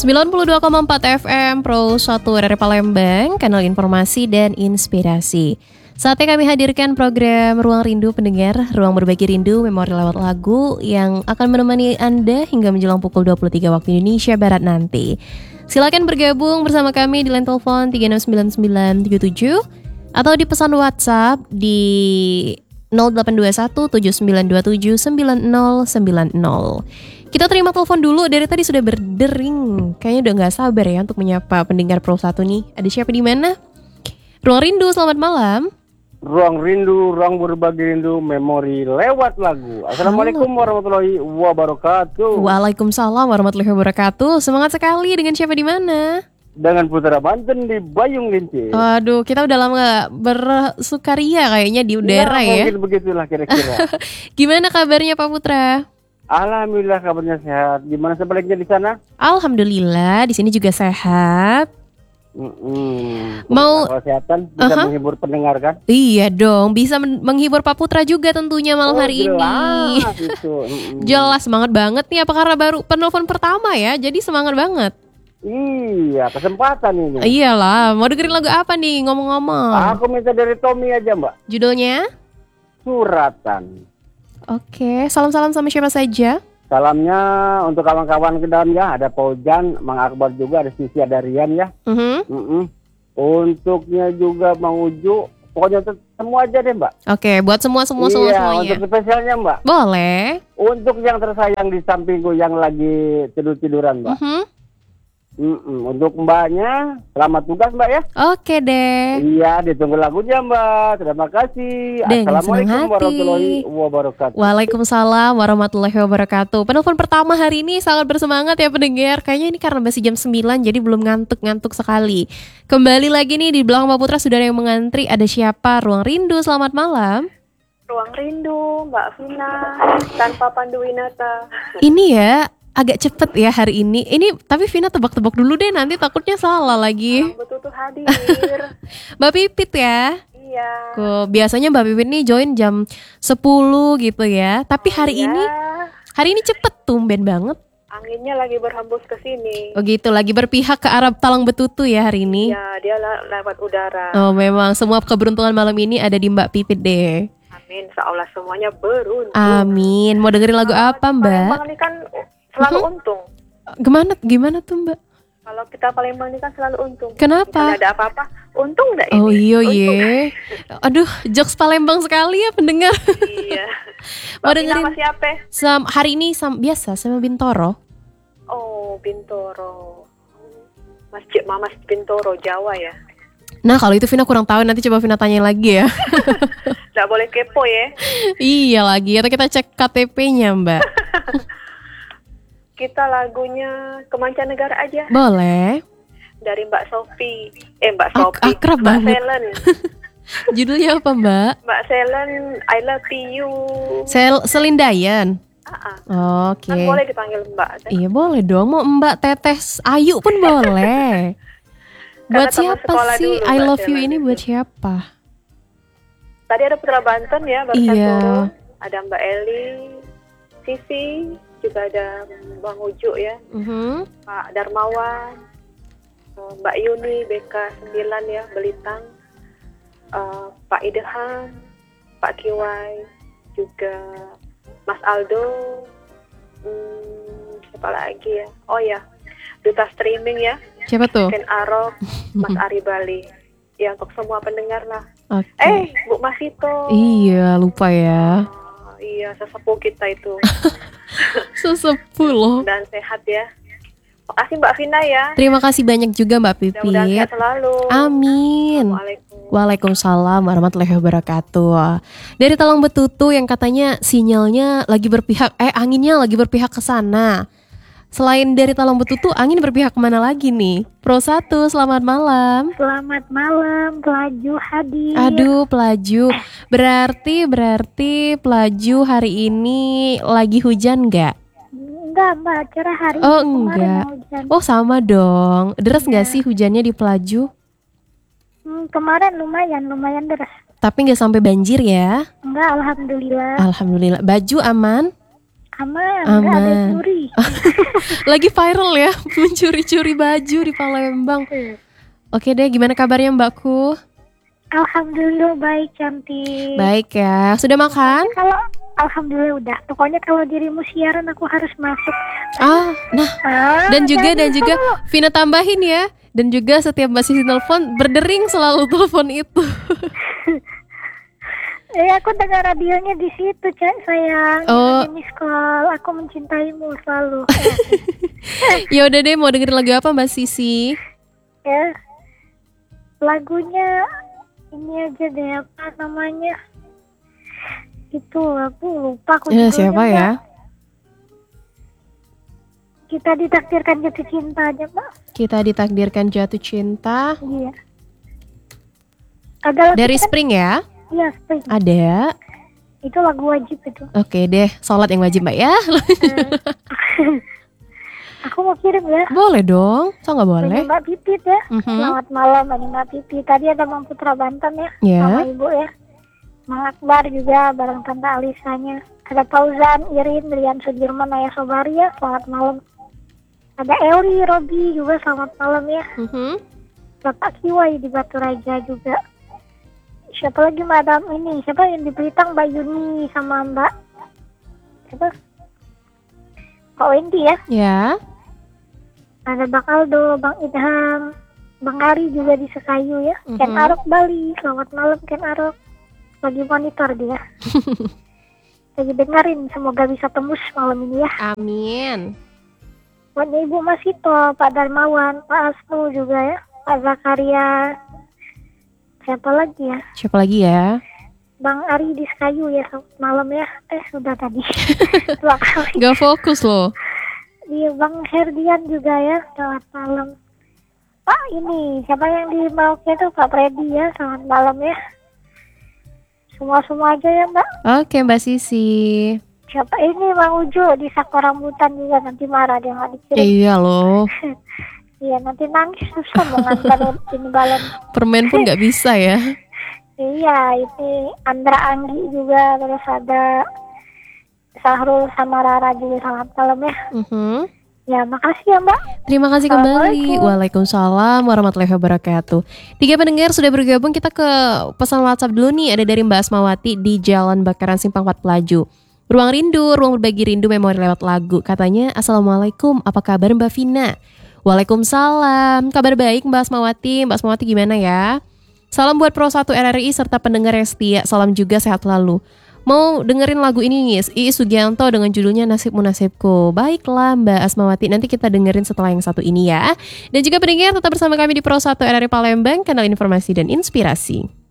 92,4 FM Pro 1 dari Palembang, kanal informasi dan inspirasi. Saatnya kami hadirkan program Ruang Rindu pendengar, ruang berbagi rindu memori lewat lagu yang akan menemani Anda hingga menjelang pukul 23 waktu Indonesia Barat nanti. Silakan bergabung bersama kami di line telepon 369977 atau di pesan WhatsApp di 0821 7927 9090. Kita terima telepon dulu, dari tadi sudah berdering. Kayaknya udah gak sabar ya untuk menyapa pendengar Pro 1 nih. Ada siapa di mana? Ruang Rindu, selamat malam. Ruang Rindu, ruang berbagi rindu, memori lewat lagu. Assalamualaikum warahmatullahi wabarakatuh. Waalaikumsalam warahmatullahi wabarakatuh. Semangat sekali, dengan siapa di mana? Dengan Putra Banten di Bayung Lincih. Waduh, kita udah lama gak bersukaria kayaknya di udara ya. Mungkin begitulah kira-kira. Gimana kabarnya Pak Putra? Alhamdulillah kabarnya sehat. Gimana sebaliknya di sana? Alhamdulillah, di sini juga sehat. Mau kesehatan bisa menghibur pendengar kan? Iya dong, bisa menghibur Pak Putra juga tentunya malam hari ini. Itu. Jelas, semangat banget nih. Apa karena baru penelpon pertama ya? Jadi semangat banget. Iya, kesempatan ini. Iyalah, mau dengerin lagu apa nih ngomong-ngomong? Aku minta dari Tommy aja, Mbak. Judulnya? Suratan. Oke, salam-salam sama siapa saja? Salamnya untuk kawan-kawan ke dalam ya, ada Paujan, Mang Akbar juga, ada Sisi, ada Rian ya. Untuknya juga Mang Uju, pokoknya semua aja deh Mbak. Oke, buat semuanya. Untuk spesialnya Mbak. Boleh. Untuk yang tersayang di sampingku yang lagi tidur-tiduran Mbak. Untuk Mbaknya, selamat tugas Mbak ya. Oke deh. Iya, ditunggu lagunya Mbak. Terima kasih. Assalamualaikum warahmatullahi wabarakatuh. Waalaikumsalam warahmatullahi wabarakatuh. Penelpon pertama hari ini sangat bersemangat ya pendengar. Kayaknya ini karena masih jam 9 jadi belum ngantuk-ngantuk sekali. Kembali lagi nih di belakang Pak Putra sudah ada yang mengantri. Ada siapa? Ruang Rindu, selamat malam. Ruang Rindu, Mbak Vina, tanpa Pandu Winata. Ini ya agak cepet ya hari ini. Ini tapi Vina tebak-tebak dulu deh, nanti takutnya salah lagi. Betul tuh hadir. Mbak Pipit ya? Iya. Biasanya Mbak Pipit nih join jam 10 gitu ya. Tapi hari ini cepet, tumben banget. Anginnya lagi berhembus ke sini. Oh gitu, lagi berpihak ke arah Talang Betutu ya hari ini. Iya, dia lewat udara. Oh memang, semua keberuntungan malam ini ada di Mbak Pipit deh. Amin, seolah semuanya beruntung. Amin. Mau dengerin lagu apa Mbak? Palembang ini kan selalu untung. Gimana tuh Mbak? Kalau kita Palembang ini kan selalu untung. Kenapa? Kalau ada apa-apa, untung enggak ini? Oh iya. Aduh, jokes Palembang sekali ya pendengar. Iya. Mau Mbak dengerin Vina masih apa? hari ini biasa sama Bintoro. Oh, Bintoro. Masjid Bintoro, Jawa ya. Nah kalau itu Vina kurang tahu, nanti coba Vina tanya lagi ya. Nggak boleh kepo ya. Iya lagi, atau kita cek KTP-nya Mbak. Kita lagunya kemancanegara aja. Boleh. Dari Mbak Sophie. Mbak Sophie. Akrab Mbak banget. Selen. Judulnya apa Mbak? Mbak Selen, I love you. Selindayan. Oke. Kan boleh dipanggil Mbak. Iya boleh dong, mau Mbak Tetes Ayu pun boleh. Buat siapa sih dulu, I love you ini buat siapa? Tadi ada Putra Banten ya, barusan turun. Ada Mbak Eli, Sisi, juga ada Bang Uju ya, Pak Darmawan, Mbak Yuni, BK 9 ya, Belitang, Pak Idehan, Pak Kiwai, juga Mas Aldo, siapa lagi ya? Oh ya, Duta Streaming ya. Siapa tuh? Ken Arok, Mas Ari Bali. Ya untuk semua pendengar lah. Okay. Bu Masito. Iya, lupa ya. Iya, sesepuh kita itu. Sesepuh loh. Dan sehat ya. Makasih Mbak Vina ya. Terima kasih banyak juga Mbak Pipit. Mudah-mudahan sehat selalu. Amin. Waalaikumsalam warahmatullahi wabarakatuh. Dari Talang Betutu yang katanya sinyalnya lagi berpihak, anginnya lagi berpihak ke sana. Selain dari Talang Betutu, angin berpihak kemana lagi nih? Pro 1, selamat malam. Selamat malam, Pelaju hadir. Aduh, Pelaju. Berarti Pelaju hari ini lagi hujan nggak? Enggak, Mbak, cerah hari ini. Oh, enggak. Oh, sama dong. Deras nggak sih hujannya di Pelaju? Kemarin lumayan deras. Tapi nggak sampai banjir ya? Enggak, alhamdulillah. Alhamdulillah. Baju aman? Aman, nggak ada Aman. curi. Lagi viral ya, mencuri-curi baju di Palembang. Oke deh, gimana kabarnya Mbakku? Alhamdulillah baik, cantik. Baik ya, sudah makan? Kalau alhamdulillah udah. Pokoknya kalau dirimu siaran aku harus masuk. Nah, dan juga Vina tambahin ya. Dan juga setiap Mbak Sisi telepon berdering selalu telepon itu. Aku dengar radionya di situ, Cak, sayang. Oh. Di miss call. Aku mencintaimu selalu. Ya udah deh, mau dengerin lagu apa Mbak Sisi? Ya. Lagunya ini aja deh, apa namanya? Itu aku lupa aku Siapa judulnya, ya? Mbak. Kita ditakdirkan jatuh cinta aja, Mbak. Kita ditakdirkan jatuh cinta. Iya. Ada lagu Dari kan? Spring ya? Iya, Spring. Ada. Itu lagu wajib itu. Oke deh, sholat yang wajib Mbak ya. Aku mau kirim ya. Boleh dong, so nggak boleh? Mbak Pipit ya. Mhm. Selamat malam Mbak Pipit. Tadi ada Bang Putra Banten ya. Ya. Sama Ibu ya. Mang Akbar juga bareng Tante Alisanya. Ada Fauzan, Irin, Rian Sudirman, Ayah Sobari ya. Selamat malam. Ada Eli, Robi juga selamat malam ya. Mhm. Bapak Kiwai di Batu Raja juga. Siapa lagi Madam ini? Siapa yang di Pelitang? Mbak Yuni sama Mbak siapa? Pak Wendy ya. Ya. Ada Bang Aldo, Bang Idham, Bang Ari juga di Sekayu ya. Ken Arok Bali, selamat malam Ken Arok. Lagi monitor dia. Lagi dengerin, semoga bisa tembus malam ini ya. Amin. Buatnya Ibu Masito, Pak Darmawan, Pak Asnu juga ya. Pak Zakaria. Siapa lagi ya? Siapa lagi ya? Bang Ari di Sekayu ya, selamat malam ya. Sudah tadi. 2 kali. Gak fokus loh. Iya, Bang Herdian juga ya, selamat malam. Pak ini, siapa yang di Merauke itu? Pak Freddy ya, selamat malam ya. Semua aja ya Mbak. Oke Mbak Sisi. Siapa ini Bang Ujo di Sako Rambutan juga, nanti marah dia nggak dikirim. Iya loh. Iya, nanti nangis susah mau ngantar ini balon. Permen pun nggak bisa ya. Iya, ini Andra Anggi juga, terus ada Sahrul sama Rara juga, selamat malam ya. Ya, makasih ya Mbak. Terima kasih kembali. Waalaikumsalam warahmatullahi wabarakatuh. 3 pendengar sudah bergabung, kita ke pesan WhatsApp dulu nih. Ada dari Mbak Asmawati di Jalan Bakaran Simpang 4 Pelaju. Ruang rindu, ruang berbagi rindu memori lewat lagu. Katanya, Assalamualaikum, apa kabar Mbak Vina? Waalaikumsalam, kabar baik Mbak Asmawati. Mbak Asmawati gimana ya? Salam buat Pro 1 RRI serta pendengar yang setia. Salam juga, sehat selalu. Mau dengerin lagu ini nih, Iis Sugianto dengan judulnya Nasibmu Nasibku. Baiklah Mbak Asmawati, nanti kita dengerin setelah yang satu ini ya. Dan juga pendengar tetap bersama kami di Pro 1 RRI Palembang, kanal informasi dan inspirasi.